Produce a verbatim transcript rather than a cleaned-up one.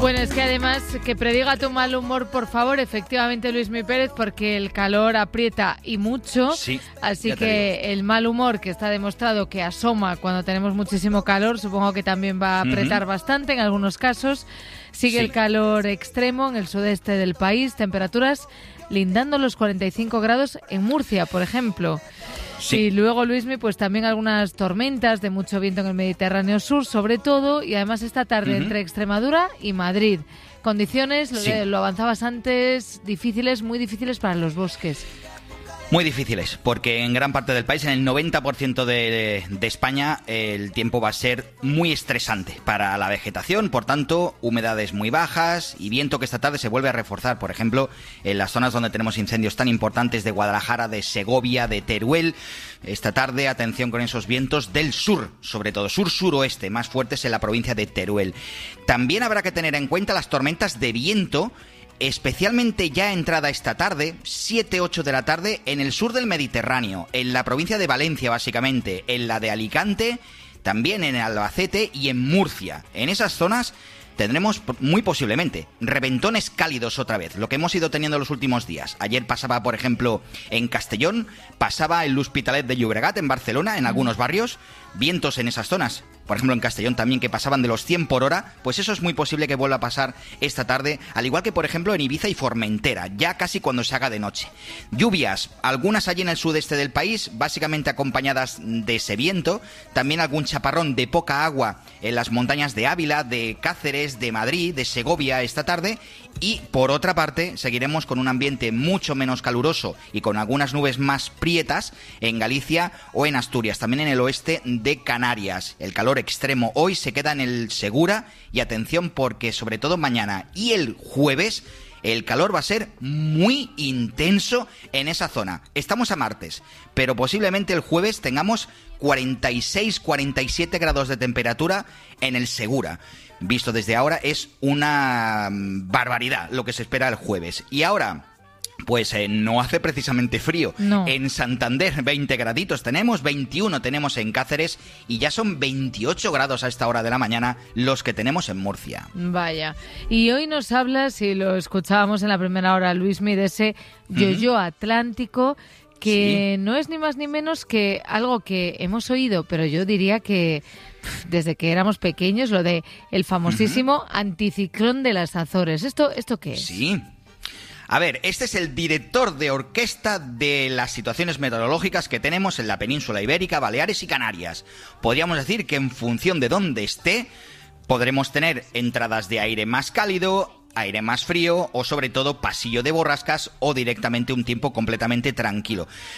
Bueno, es que además que prediga tu mal humor, por favor, efectivamente, Luismi Pérez, porque el calor aprieta y mucho. Sí, así que digo. El mal humor, que está demostrado que asoma cuando tenemos muchísimo calor, supongo que también va a apretar uh-huh. bastante en algunos casos. Sigue sí. el calor extremo en el sudeste del país, temperaturas lindando los cuarenta y cinco grados en Murcia, por ejemplo. Sí. Y luego, Luismi, pues también algunas tormentas de mucho viento en el Mediterráneo sur, sobre todo, y además esta tarde uh-huh. entre Extremadura y Madrid. Condiciones, sí. lo, lo avanzabas antes, difíciles, muy difíciles para los bosques. Muy difíciles, porque en gran parte del país, en el noventa por ciento de, de España, el tiempo va a ser muy estresante para la vegetación, por tanto, humedades muy bajas y viento que esta tarde se vuelve a reforzar, por ejemplo, en las zonas donde tenemos incendios tan importantes de Guadalajara, de Segovia, de Teruel. Esta tarde, atención con esos vientos del sur, sobre todo sur-suroeste, más fuertes en la provincia de Teruel. También habrá que tener en cuenta las tormentas de viento, especialmente ya entrada esta tarde, siete ocho de la tarde, en el sur del Mediterráneo, en la provincia de Valencia básicamente, en la de Alicante, también en Albacete y en Murcia. En esas zonas tendremos muy posiblemente reventones cálidos otra vez, lo que hemos ido teniendo los últimos días. Ayer pasaba, por ejemplo, en Castellón, pasaba en l'Hospitalet de Llobregat, en Barcelona, en algunos barrios, vientos en esas zonas. Por ejemplo, en Castellón también, que pasaban de los cien por hora, pues eso es muy posible que vuelva a pasar esta tarde, al igual que, por ejemplo, en Ibiza y Formentera, ya casi cuando se haga de noche. Lluvias, algunas allí en el sudeste del país, básicamente acompañadas de ese viento, también algún chaparrón de poca agua en las montañas de Ávila, de Cáceres, de Madrid, de Segovia esta tarde, y por otra parte, seguiremos con un ambiente mucho menos caluroso y con algunas nubes más prietas en Galicia o en Asturias, también en el oeste de Canarias. El calor extremo hoy se queda en el Segura y atención porque sobre todo mañana y el jueves el calor va a ser muy intenso en esa zona. Estamos a martes, pero posiblemente el jueves tengamos cuarenta y seis, cuarenta y siete grados de temperatura en el Segura. Visto desde ahora es una barbaridad lo que se espera el jueves. Y ahora, pues eh, no hace precisamente frío. No. En Santander veinte graditos tenemos, veintiuno tenemos en Cáceres y ya son veintiocho grados a esta hora de la mañana los que tenemos en Murcia. Vaya. Y hoy nos hablas, y lo escuchábamos en la primera hora, Luismi, de ese yo-yo uh-huh. atlántico, que sí. no es ni más ni menos que algo que hemos oído, pero yo diría que pff, desde que éramos pequeños, lo de el famosísimo uh-huh. anticiclón de las Azores. ¿Esto, esto qué es? Sí. A ver, este es el director de orquesta de las situaciones meteorológicas que tenemos en la península ibérica, Baleares y Canarias. Podríamos decir que en función de dónde esté, podremos tener entradas de aire más cálido, aire más frío o sobre todo pasillo de borrascas o directamente un tiempo completamente tranquilo.